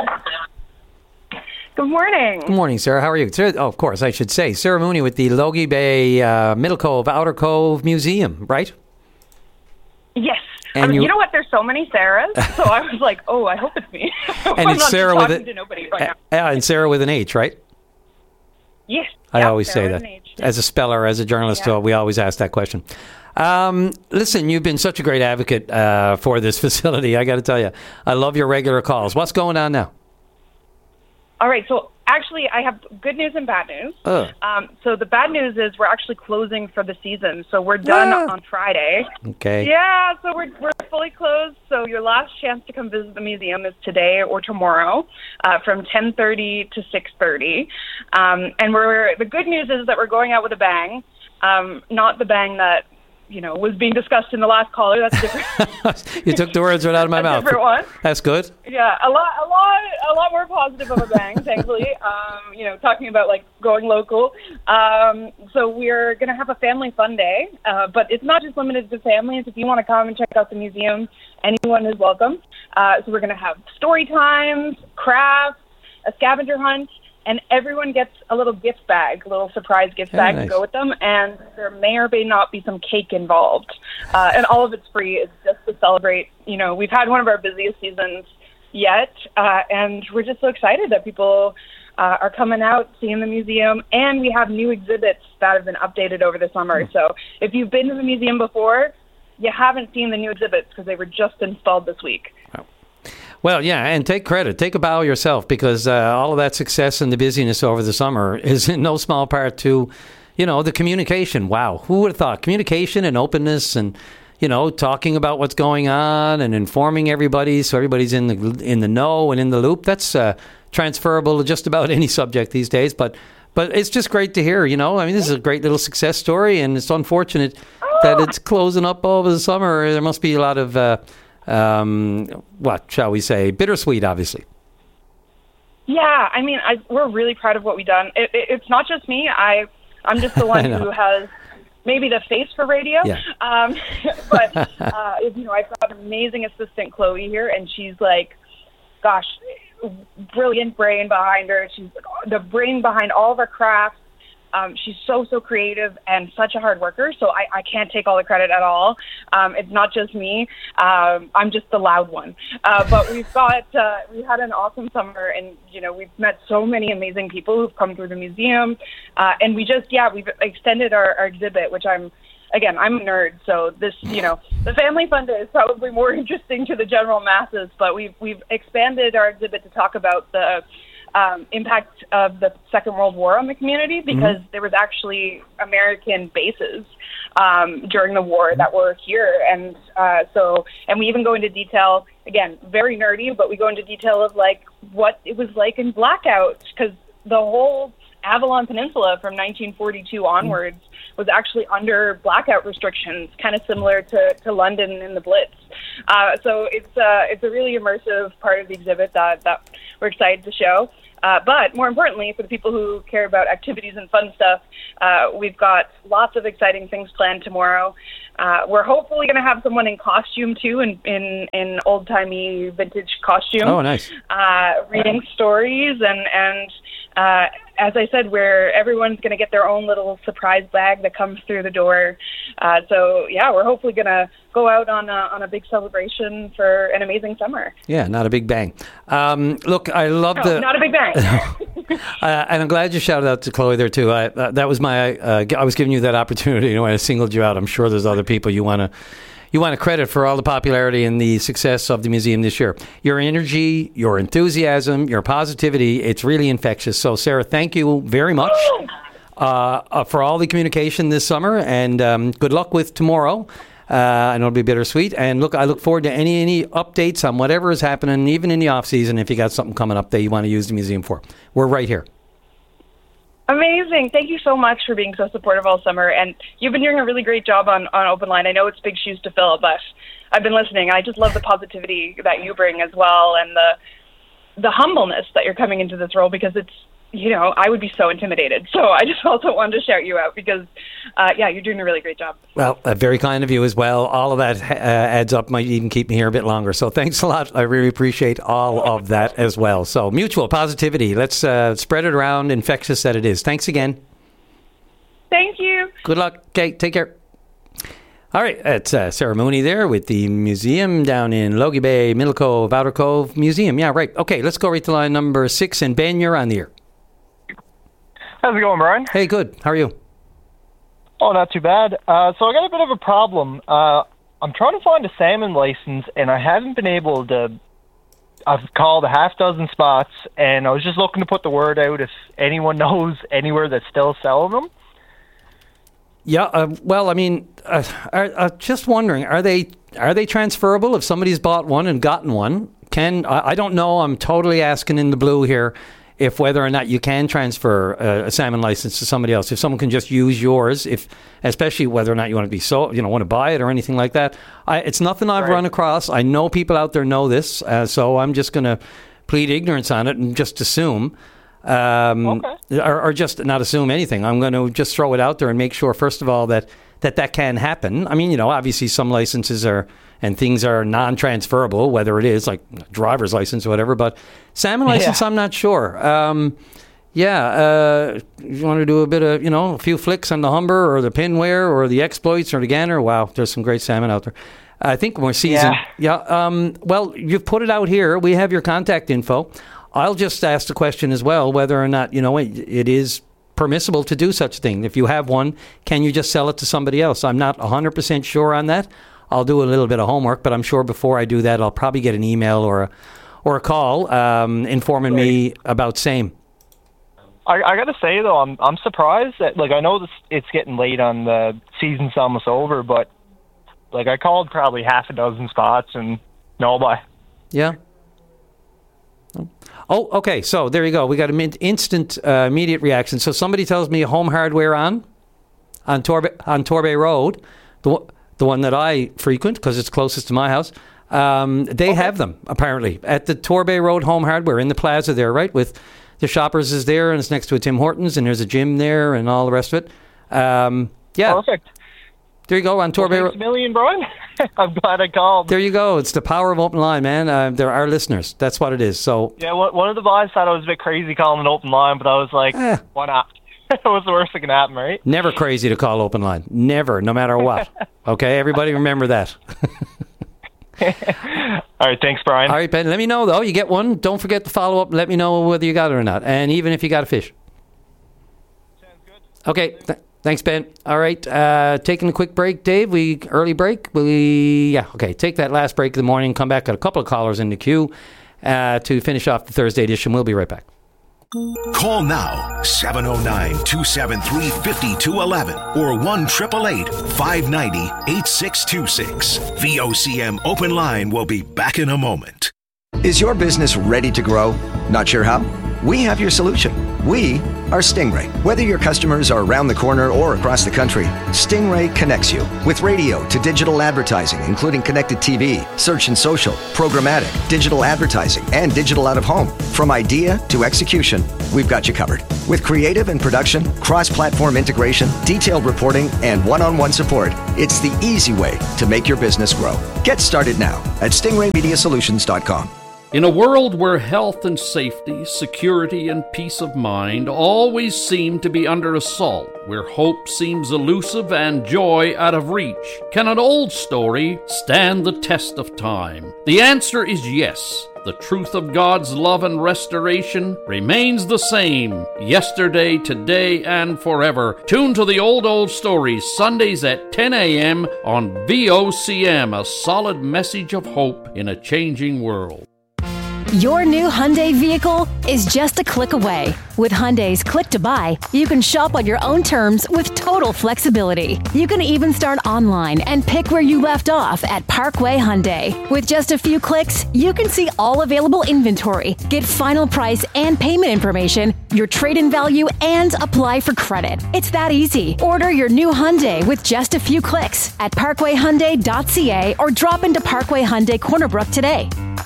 S7: Good morning.
S2: Good morning, Sarah. How are you? Oh, of course, I should say. Sarah Mooney with the Logie Bay Middle Cove, Outer Cove Museum, right?
S7: Yes.
S2: And
S7: you know what? There's so many Sarahs, so I was like, "Oh, I hope it's me."
S2: And it's Sarah with
S7: to nobody right
S2: and Sarah with an H, right?
S7: Yes.
S2: I always say that. As a speller, as a journalist, we always ask that question. Listen, you've been such a great advocate for this facility. I got to tell you, I love your regular calls. What's going on now?
S7: All right. So actually, I have good news and bad news. So the bad news is we're actually closing for the season. So we're done on Friday.
S2: Okay.
S7: Yeah. So we're fully closed. So your last chance to come visit the museum is today or tomorrow, from 10:30 to 6:30. And the good news is that we're going out with a bang. Not the bang that was being discussed in the last caller. That's different.
S2: You took the words right out of my mouth.
S7: Different one.
S2: That's good.
S7: Yeah, a lot more positive of a bang, thankfully. Talking about going local. So we're gonna have a family fun day, but it's not just limited to families. If you want to come and check out the museum, anyone is welcome. So we're gonna have story times, crafts, a scavenger hunt. And everyone gets a little gift bag, a little surprise gift bag to go with them. And there may or may not be some cake involved. And all of it's free. It's just to celebrate. We've had one of our busiest seasons yet. And we're just so excited that people are coming out, seeing the museum. And we have new exhibits that have been updated over the summer. So if you've been to the museum before, you haven't seen the new exhibits because they were just installed this week.
S2: Well, yeah, and take credit. Take a bow yourself, because all of that success and the busyness over the summer is in no small part to, the communication. Wow, who would have thought? Communication and openness and, talking about what's going on and informing everybody so everybody's in the know and in the loop. That's transferable to just about any subject these days. But it's just great to hear, this is a great little success story, and it's unfortunate that it's closing up over the summer. There must be a lot of... what shall we say, bittersweet, obviously.
S7: Yeah, we're really proud of what we've done. It's not just me. I'm just the one who has maybe the face for radio.
S2: Yeah.
S7: But I've got an amazing assistant, Chloe, here, and she's brilliant brain behind her. She's the brain behind all of our crafts. She's so creative and such a hard worker, so I can't take all the credit at all. It's not just me. I'm just the loud one. But we had an awesome summer, and, we've met so many amazing people who've come through the museum. And we've extended our exhibit, which I'm a nerd, so this, the Family Fund is probably more interesting to the general masses, but we've expanded our exhibit to talk about the impact of the Second World War on the community, because there was actually American bases during the war that were here, and we even go into detail, again, very nerdy, but we go into detail of like what it was like in blackout, because the whole Avalon Peninsula from 1942 onwards was actually under blackout restrictions, kind of similar to London in the Blitz. So it's a really immersive part of the exhibit that we're excited to show. But more importantly, for the people who care about activities and fun stuff, we've got lots of exciting things planned tomorrow. We're hopefully going to have someone in costume too, in old-timey vintage costume.
S2: Oh, nice.
S7: Reading stories and as I said, where everyone's going to get their own little surprise bag that comes through the door. So we're hopefully going to go out on a big celebration for an amazing summer.
S2: Yeah, not a big bang. Look, I love
S7: not a big bang.
S2: And I'm glad you shouted out to Chloe there too. That was I was giving you that opportunity. When I singled you out, I'm sure there's other people you want to credit for all the popularity and the success of the museum this year. Your energy, your enthusiasm, your positivity, it's really infectious. So, Sarah, thank you very much for all the communication this summer, and good luck with tomorrow. I know it'll be bittersweet. And look, I look forward to any updates on whatever is happening, even in the off season, if you got something coming up that you want to use the museum for. We're right here.
S7: Amazing. Thank you so much for being so supportive all summer. And you've been doing a really great job on Open Line. I know it's big shoes to fill, but I've been listening. I just love the positivity that you bring as well, and the humbleness that you're coming into this role, because it's, I would be so intimidated. So I just also wanted to shout you out because, you're doing a really great job.
S2: Well, very kind of you as well. All of that adds up, might even keep me here a bit longer. So thanks a lot. I really appreciate all of that as well. So mutual positivity. Let's spread it around, infectious that it is. Thanks again.
S7: Thank you.
S2: Good luck. Okay, take care. All right, it's Sarah Mooney there with the museum down in Logie Bay, Middle Cove, Outer Cove Museum. Yeah, right. Okay, let's go right to line number 6. And Ben, you're on the air.
S4: How's it going, Brian?
S2: Hey, good. How are you?
S4: Oh, not too bad. So I got a bit of a problem. I'm trying to find a salmon license, and I haven't been able to. I've called a half dozen spots, and I was just looking to put the word out if anyone knows anywhere that's still selling them.
S2: Yeah, well, I mean, just wondering, are they transferable if somebody's bought one and gotten one? I don't know. I'm totally asking in the blue here. If whether or not you can transfer a salmon license to somebody else, if someone can just use yours, especially whether or not you want to want to buy it or anything like that. It's nothing I've run across. I know people out there know this, so I'm just going to plead ignorance on it and just assume, or just not assume anything. I'm going to just throw it out there and make sure, first of all, that can happen. I mean, obviously some licenses and things are non-transferable, whether it is like driver's license or whatever, but salmon license, I'm not sure. You want to do a bit of, a few flicks on the Humber or the Pinware or the Exploits or the Ganner. Wow, there's some great salmon out there. I think more season. Well, you've put it out here. We have your contact info. I'll just ask the question as well, whether or not, it is permissible to do such a thing. If you have one, can you just sell it to somebody else? I'm not 100% sure on that. I'll do a little bit of homework, but I'm sure before I do that, I'll probably get an email or a call informing me about same.
S4: I got to say though, I'm surprised that I know it's getting late on the season's almost over, but I called probably half a dozen spots and nobody.
S2: Yeah. Oh, okay. So there you go. We got an instant, immediate reaction. So somebody tells me Home Hardware on Torbay Road, the one that I frequent because it's closest to my house. They have them apparently at the Torbay Road Home Hardware in the plaza there, right? With the Shoppers is there, and it's next to a Tim Hortons, and there's a gym there, and all the rest of it.
S4: Perfect.
S2: There you go on Torbay Road.
S4: Thanks a million, Brian. I'm glad I called.
S2: There you go. It's the power of Open Line, man. They're our listeners. That's what it is. So
S4: yeah, one of the guys thought I was a bit crazy calling an Open Line, but I was like, why not? What's the worst that can happen, right?
S2: Never crazy to call open line. Never, no matter what. Okay, everybody remember that.
S4: All right, thanks, Brian.
S2: All right, Ben, let me know, though. You get one. Don't forget to follow up and let me know whether you got it or not. And even if you got a fish.
S4: Sounds good.
S2: Okay, thanks, Ben. All right, taking a quick break, Dave. Early break? Okay, take that last break of the morning. Come back, got a couple of callers in the queue to finish off the Thursday edition. We'll be right back.
S3: Call now, 709-273-5211 or 1-888-590-8626. VOCM Open Line will be back in a moment.
S9: Is your business ready to grow? Not sure how? We have your solution. We are Stingray. Whether your customers are around the corner or across the country, Stingray connects you with radio to digital advertising, including connected TV, search and social, programmatic, digital advertising, and digital out of home. From idea to execution, we've got you covered. With creative and production, cross-platform integration, detailed reporting, and one-on-one support, it's the easy way to make your business grow. Get started now at stingraymediasolutions.com.
S21: In a world where health and safety, security and peace of mind always seem to be under assault, where hope seems elusive and joy out of reach, can an old story stand the test of time? The answer is yes. The truth of God's love and restoration remains the same, yesterday, today, and forever. Tune to the Old Stories, Sundays at 10 a.m. on VOCM, a solid message of hope in a changing world.
S10: Your new Hyundai vehicle is just a click away. With Hyundai's Click to Buy, you can shop on your own terms with total flexibility. You can even start online and pick where you left off at Parkway Hyundai. With just a few clicks, you can see all available inventory, get final price and payment information, your trade-in value, and apply for credit. It's that easy. Order your new Hyundai with just a few clicks at parkwayhyundai.ca or drop into Parkway Hyundai Corner Brook today.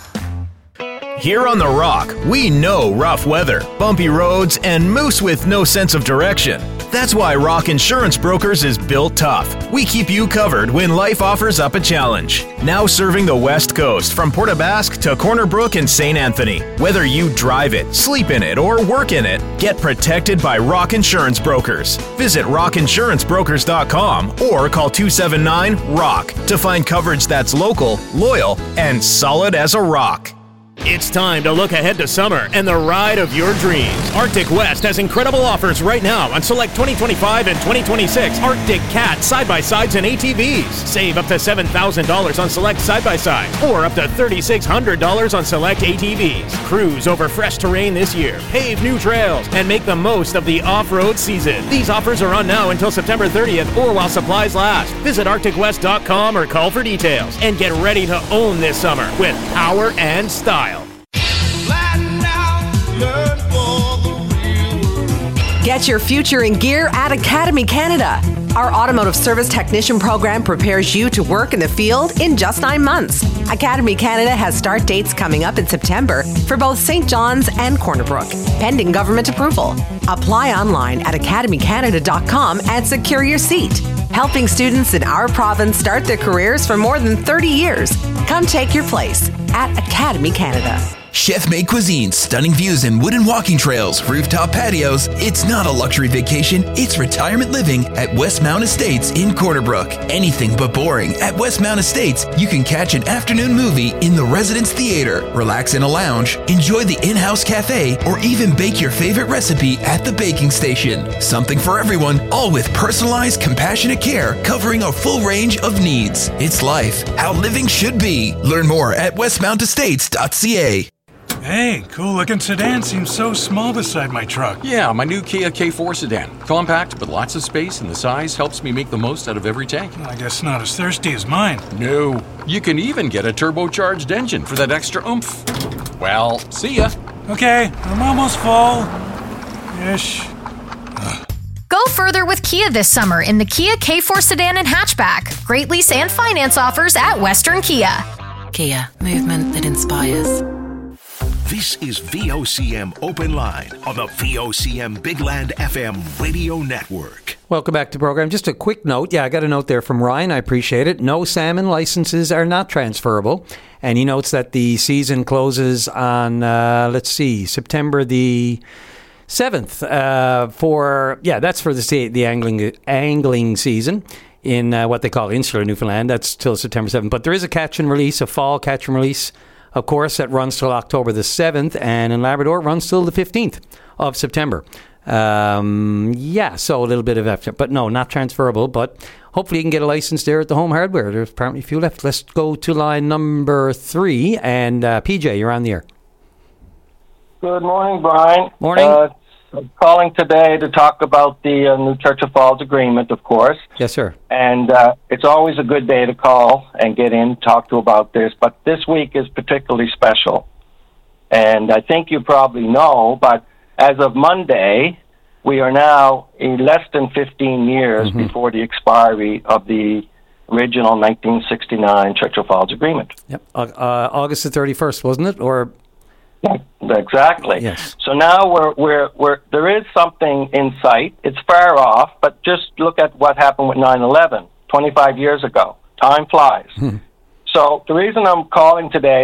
S14: Here on The Rock, we know rough weather, bumpy roads, and moose with no sense of direction. That's why Rock Insurance Brokers is built tough. We keep you covered when life offers up a challenge. Now serving the West Coast from Port aux Basques to Corner Brook and St. Anthony. Whether you drive it, sleep in it, or work in it, get protected by Rock Insurance Brokers. Visit rockinsurancebrokers.com or call 279-ROCK to find coverage that's local, loyal, and solid as a rock. It's time to look ahead to summer and the ride of your dreams. Arctic West has incredible offers right now on select 2025 and 2026 Arctic Cat side-by-sides and ATVs. Save up to $7,000 on select side-by-sides or up to $3,600 on select ATVs. Cruise over fresh terrain this year, pave new trails, and make the most of the off-road season. These offers are on now until September 30th or while supplies last. Visit ArcticWest.com or call for details and get ready to own this summer with power and style.
S23: Get your future in gear at Academy Canada. Our automotive service technician program prepares you to work in the field in just 9 months. Academy Canada has start dates coming up in September for both St. John's and Corner Brook, pending government approval. Apply online at academycanada.com and secure your seat. Helping students in our province start their careers for more than 30 years. Come take your place at Academy Canada.
S12: Chef-made cuisine, stunning views and wooden walking trails, rooftop patios. It's not a luxury vacation, it's retirement living at Westmount Estates in Corner Brook. Anything but boring. At Westmount Estates, you can catch an afternoon movie in the Residence Theater, relax in a lounge, enjoy the in-house cafe, or even bake your favorite recipe at the baking station. Something for everyone, all with personalized, compassionate care covering a full range of needs. It's life, how living should be. Learn more at westmountestates.ca.
S24: Hey, cool-looking sedan seems so small beside my truck.
S25: Yeah, my new Kia K4 sedan. Compact, but lots of space, and the size helps me make the most out of every tank.
S24: I guess not as thirsty as mine.
S25: No. You can even get a turbocharged engine for that extra oomph. Well, see ya.
S24: Okay, I'm almost full. Ish.
S26: Go further with Kia this summer in the Kia K4 sedan and hatchback. Great lease and finance offers at Western Kia.
S27: Kia, movement that inspires.
S3: This is VOCM Open Line on the VOCM Big Land FM radio network.
S2: Welcome back to the program. Just a quick note. Yeah, I got a note there from Ryan. I appreciate it. No salmon licenses are not transferable. And he notes that the season closes on, September the 7th that's for the angling season in what they call insular Newfoundland. That's till September 7th. But there is a fall catch and release, of course, that runs till October the 7th, and in Labrador it runs till the 15th of September. So a little bit of effort, but no, not transferable. But hopefully you can get a license there at the Home Hardware. There's apparently a few left. Let's go to line number 3, and PJ, you're on the air.
S8: Good morning, Brian.
S2: Morning.
S8: I'm calling today to talk about the new Churchill Falls agreement, of course.
S2: Yes, sir.
S8: And it's always a good day to call and get in, talk to about this. But this week is particularly special. And I think you probably know, but as of Monday, we are now less than 15 years before the expiry of the original 1969 Churchill Falls agreement.
S2: Yep. August the 31st, wasn't it? Or
S8: exactly.
S2: Yes.
S8: So now we're there is something in sight. It's far off, but just look at what happened with 9/11, 25 years ago. Time flies. So the reason I'm calling today